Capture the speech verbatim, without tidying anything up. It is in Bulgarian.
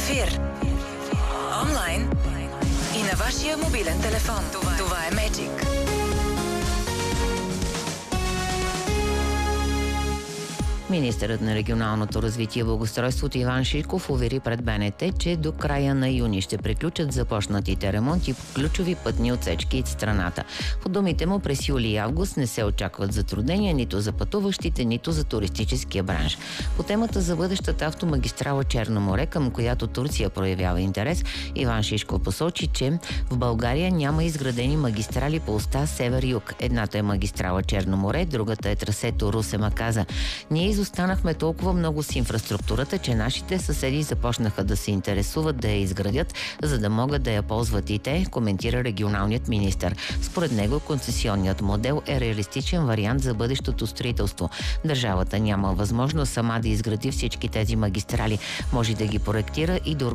ефир. Онлайн и на вашия мобилен телефон. Това, Това е Magic. Министърът на регионалното развитие и благоустройството Иван Шишков увери пред БНТ, че до края на юни ще приключат започнатите ремонти по ключови пътни отсечки от страната. По думите му, през юли и август не се очакват затруднения нито за пътуващите, нито за туристическия бранш. По темата за бъдещата автомагистрала Черно море, към която Турция проявява интерес, Иван Шишков посочи, че в България няма изградени магистрали по оста север-юг. Едната е магистрала Черно море, другата е трасето Русе-Маказа. Ние изостанахме толкова много с инфраструктурата, че нашите съседи започнаха да се интересуват да я изградят, за да могат да я ползват и те, коментира регионалният министър. Според него концесионният модел е реалистичен вариант за бъдещото строителство. Държавата няма възможност сама да изгради всички тези магистрали. Може да ги проектира и да